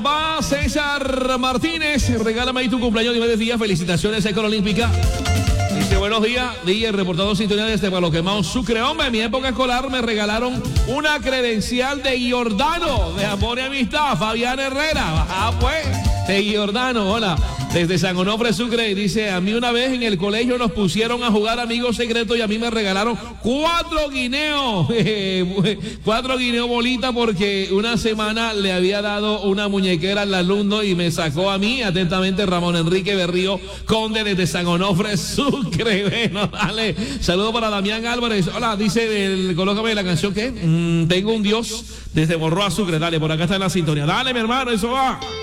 Va César Martínez, regálame ahí tu cumpleaños, dime de día, felicitaciones École Olímpica. Dice, buenos días, DJ, reportado sintonía desde Palo Quemado, Sucre. Hombre, en mi época escolar me regalaron una credencial de Giordano, de amor y amistad, Fabián Herrera. Pues, de Giordano, hola. Desde San Onofre, Sucre, dice, a mí una vez en el colegio nos pusieron a jugar amigos secretos y a mí me regalaron 4 guineos, 4 guineos bolitas porque una semana le había dado una muñequera al alumno y me sacó a mí, atentamente, Ramón Enrique Berrío, conde desde San Onofre, Sucre. Bueno, dale, saludo para Damián Álvarez. Hola, dice, colócame la canción que tengo un Dios desde Borroa, Sucre. Dale, por acá está en la sintonía. Dale, mi hermano, eso va.